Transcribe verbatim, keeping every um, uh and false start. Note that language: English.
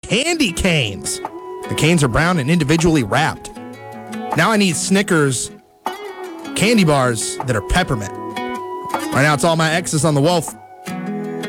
candy canes. The canes are brown and individually wrapped. Now I need Snickers candy bars that are peppermint. Right now it's all my exes on the Wolf.